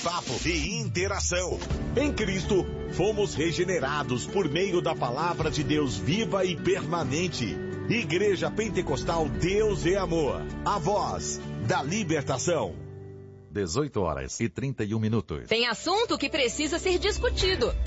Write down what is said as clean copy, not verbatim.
bate-papo e interação. Em Cristo, fomos regenerados por meio da palavra de Deus viva e permanente. Igreja Pentecostal Deus é Amor. A voz da libertação. 18h31. Tem assunto que precisa ser discutido.